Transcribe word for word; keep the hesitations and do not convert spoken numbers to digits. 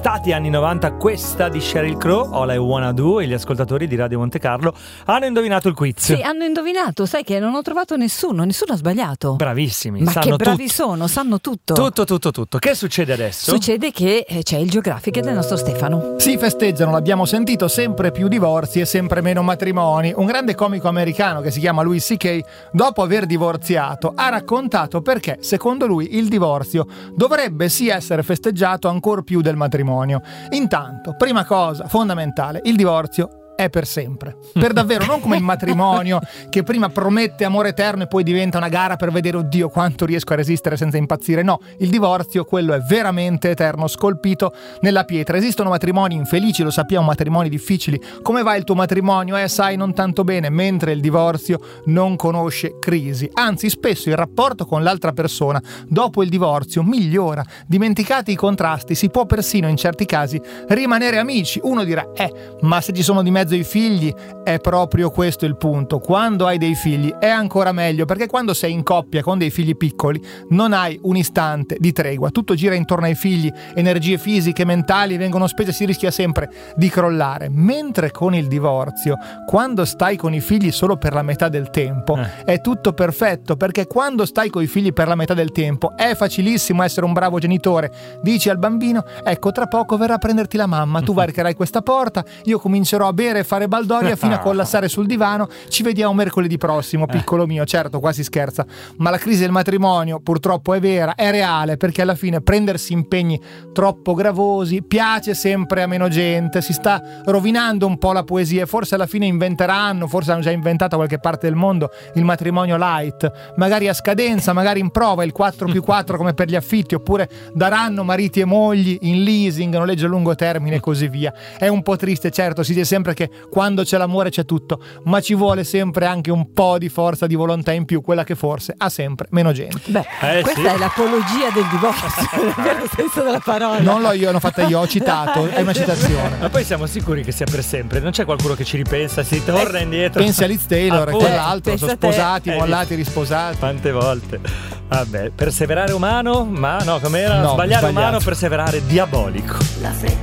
Stati anni novanta, questa di Sheryl Crow, All I Wanna Do, e gli ascoltatori di Radio Monte Carlo hanno indovinato il quiz. Sì, hanno indovinato, sai che non ho trovato nessuno, nessuno ha sbagliato. Bravissimi, Ma sanno che bravi tutto. sono, sanno tutto. Tutto, tutto, tutto. Che succede adesso? Succede che c'è il Geographic del nostro Stefano. Si festeggiano, l'abbiamo sentito, sempre più divorzi e sempre meno matrimoni. Un grande comico americano che si chiama Louis C K, dopo aver divorziato, ha raccontato perché, secondo lui, il divorzio dovrebbe sì essere festeggiato ancor più del matrimonio. Intanto, prima cosa fondamentale, il divorzio è per sempre, per davvero, non come il matrimonio che prima promette amore eterno e poi diventa una gara per vedere oddio quanto riesco a resistere senza impazzire. No, il divorzio, quello è veramente eterno, scolpito nella pietra. Esistono matrimoni infelici, lo sappiamo, matrimoni difficili. Come va il tuo matrimonio? Eh, sai, non tanto bene, mentre il divorzio non conosce crisi. Anzi, spesso il rapporto con l'altra persona dopo il divorzio migliora. Dimenticati i contrasti, si può persino in certi casi rimanere amici. Uno dirà, eh, ma se ci sono di mezzo i figli, è proprio questo il punto. Quando hai dei figli è ancora meglio, perché quando sei in coppia con dei figli piccoli non hai un istante di tregua, tutto gira intorno ai figli, energie fisiche, mentali vengono spese, si rischia sempre di crollare. Mentre con il divorzio, quando stai con i figli solo per la metà del tempo, eh. è tutto perfetto, perché quando stai con i figli per la metà del tempo è facilissimo essere un bravo genitore. Dici al bambino, ecco, tra poco verrà a prenderti la mamma, tu varcherai questa porta, io comincerò a bere e fare baldoria fino a collassare sul divano, ci vediamo mercoledì prossimo, piccolo mio. Certo, qua si scherza, ma la crisi del matrimonio purtroppo è vera, è reale, perché alla fine prendersi impegni troppo gravosi piace sempre a meno gente, si sta rovinando un po' la poesia. Forse alla fine inventeranno, forse hanno già inventato qualche parte del mondo, il matrimonio light, magari a scadenza, magari in prova, il quattro più quattro come per gli affitti, oppure daranno mariti e mogli in leasing, noleggio a lungo termine e così via. È un po' triste, certo, si dice sempre che quando c'è l'amore c'è tutto, ma ci vuole sempre anche un po' di forza di volontà in più, quella che forse ha sempre meno gente. Beh, eh, questa sì. è l'apologia del divorzio, nel vero senso della parola. Non l'ho io, l'ho fatta io, ho citato, è una citazione. Ma poi siamo sicuri che sia per sempre? Non c'è qualcuno che ci ripensa, si torna Eh, indietro? Pensi a Liz Taylor e Appunto. quell'altro, sono pensa te. sposati, Eh, mollati, risposati. Tante volte. Vabbè, perseverare umano, ma no, com'era? No, Sbagliare sbagliato. umano, perseverare diabolico. La fretta